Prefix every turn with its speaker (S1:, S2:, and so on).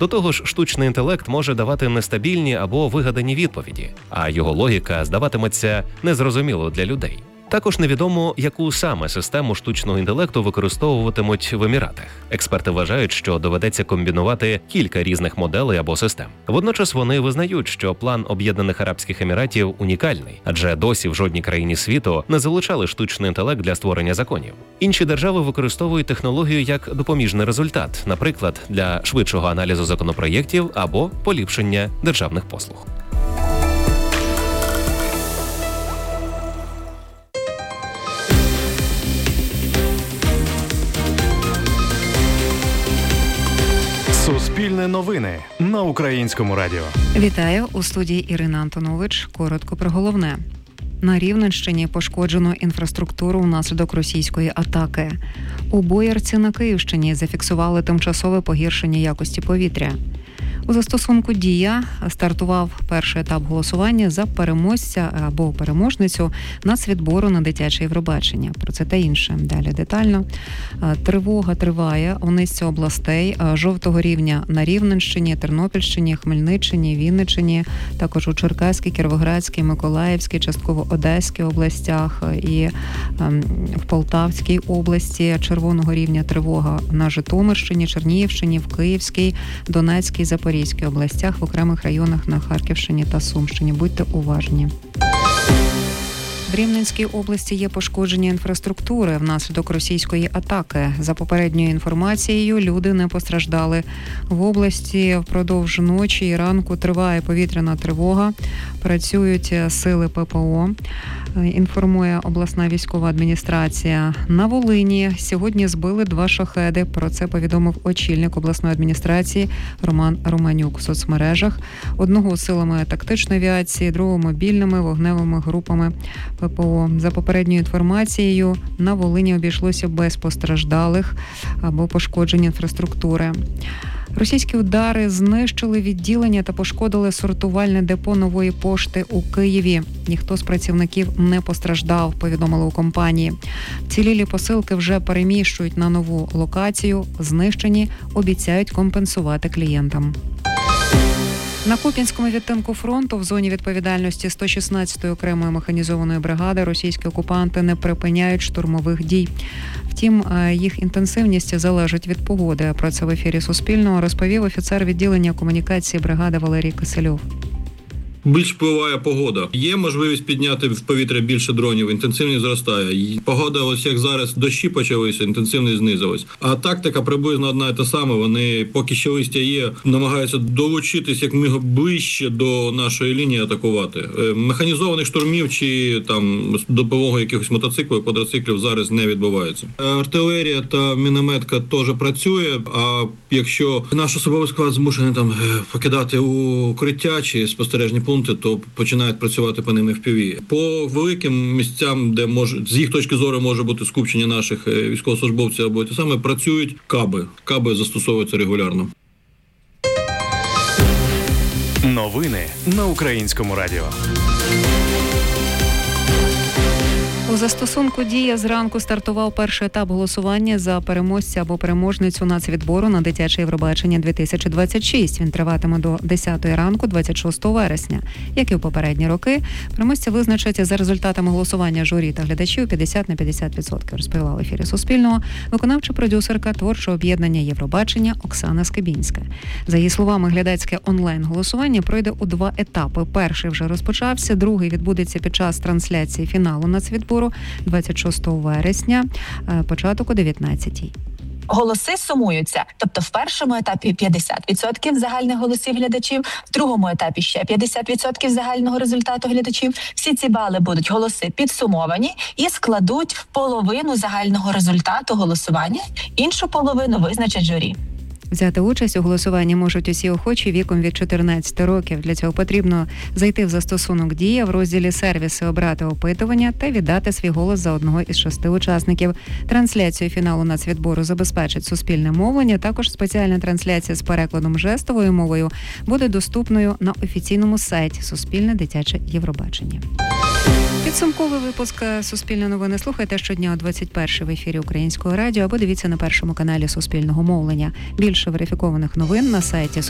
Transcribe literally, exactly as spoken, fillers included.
S1: До того ж, штучний інтелект може давати нестабільні або вигадані відповіді, а його логіка здаватиметься незрозумілою для людей. Також невідомо, яку саме систему штучного інтелекту використовуватимуть в Еміратах. Експерти вважають, що доведеться комбінувати кілька різних моделей або систем. Водночас вони визнають, що план Об'єднаних Арабських Еміратів унікальний, адже досі в жодній країні світу не залучали штучний інтелект для створення законів. Інші держави використовують технологію як допоміжний результат, наприклад, для швидшого аналізу законопроєктів або поліпшення державних послуг.
S2: Суспільне новини на Українському радіо.
S3: Вітаю, у студії Ірина Антонович. Коротко про головне. На Рівненщині пошкоджено інфраструктуру внаслідок російської атаки. У Боярці на Київщині зафіксували тимчасове погіршення якості повітря. У застосунку «Дія» стартував перший етап голосування за переможця або переможницю нацвідбору на дитяче Євробачення. Про це та інше. Далі детально. Тривога триває у низці областей жовтого рівня на Рівненщині, Тернопільщині, Хмельниччині, Вінниччині, також у Черкаській, Кіровоградській, Миколаївській, частково Одеській областях і в Полтавській області. Червоного рівня тривога на Житомирщині, Чернігівщині, в Київській, Донецькій, Запорізькій областях, в окремих районах на Харківщині та Сумщині. Будьте уважні. В Рівненській області є пошкодження інфраструктури внаслідок російської атаки. За попередньою інформацією, люди не постраждали. В області впродовж ночі і ранку триває повітряна тривога. Працюють сили ППО. Інформує обласна військова адміністрація. На Волині сьогодні збили два шахеди. Про це повідомив очільник обласної адміністрації Роман Романюк в соцмережах. Одного силами тактичної авіації, другого мобільними вогневими групами ППО. За попередньою інформацією, на Волині обійшлося без постраждалих або пошкоджень інфраструктури. Російські удари знищили відділення та пошкодили сортувальне депо Нової пошти у Києві. Ніхто з працівників не постраждав, повідомили у компанії. Вцілілі посилки вже переміщують на нову локацію. Знищені обіцяють компенсувати клієнтам. На Куп'янському відтинку фронту в зоні відповідальності сто шістнадцятої окремої механізованої бригади російські окупанти не припиняють штурмових дій. Втім, їх інтенсивність залежить від погоди. Про це в ефірі Суспільного розповів офіцер відділення комунікації бригади Валерій Кисельов.
S4: Більш впливає погода. Є можливість підняти в повітря більше дронів, інтенсивність зростає. Погода, ось як зараз дощі почалися, інтенсивність знизилась. А тактика приблизно одна і та сама. Вони, поки ще листя є, намагаються долучитись як міг ближче до нашої лінії атакувати. Механізованих штурмів чи там допомогою якихось мотоциклів, квадроциклів зараз не відбувається. Артилерія та мінометка теж працює, а якщо наш особовий склад змушений там покидати укриття чи спостережні пункти, то починають працювати по ним еф пі ві. По великим місцям, де може з їх точки зору може бути скупчення наших військовослужбовців або те саме, працюють каби. Каби застосовуються регулярно.
S2: Новини на Українському радіо.
S3: У застосунку «Дія» зранку стартував перший етап голосування за переможця або переможницю нацвідбору на дитяче Євробачення дві тисячі двадцять шість. Він триватиме до десятої ранку двадцять шостого вересня. Як і в попередні роки, переможця визначать за результатами голосування журі та глядачів п'ятдесят на п'ятдесят відсотків, розповіла в ефірі Суспільного виконавча продюсерка творчого об'єднання Євробачення Оксана Скибінська. За її словами, глядацьке онлайн-голосування пройде у два етапи. Перший вже розпочався, другий відбудеться під час трансляції фіналу нацвідбору двадцять шостого вересня, початок о дев'ятнадцятій.
S5: Голоси сумуються. Тобто в першому етапі п'ятдесят відсотків загальних голосів глядачів, в другому етапі ще п'ятдесят відсотків загального результату глядачів. Всі ці бали будуть голоси підсумовані і складуть половину загального результату голосування. Іншу половину визначить журі.
S3: Взяти участь у голосуванні можуть усі охочі віком від чотирнадцяти років. Для цього потрібно зайти в застосунок «Дія», в розділі «Сервіси» обрати опитування та віддати свій голос за одного із шести учасників. Трансляцію фіналу нацвідбору забезпечить суспільне мовлення. Також спеціальна трансляція з перекладом жестовою мовою буде доступною на офіційному сайті «Суспільне дитяче Євробачення». Підсумковий випуск «Суспільне новини» слухайте щодня о двадцять першій в ефірі Українського радіо або дивіться на першому каналі Суспільного мовлення. Більше верифікованих новин на сайті